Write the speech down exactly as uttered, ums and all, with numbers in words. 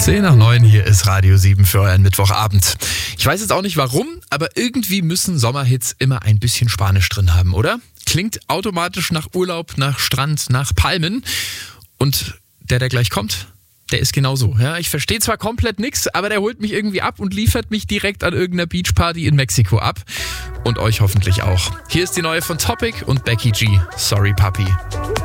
zehn nach neun, hier ist Radio sieben für euren Mittwochabend. Ich weiß jetzt auch nicht warum, aber irgendwie müssen Sommerhits immer ein bisschen Spanisch drin haben, oder? Klingt automatisch nach Urlaub, nach Strand, nach Palmen. Und der, der gleich kommt, der ist genauso. Ja, ich verstehe zwar komplett nichts, aber der holt mich irgendwie ab und liefert mich direkt an irgendeiner Beachparty in Mexiko ab. Und euch hoffentlich auch. Hier ist die neue von Topic und Becky G. Sorry, Papi.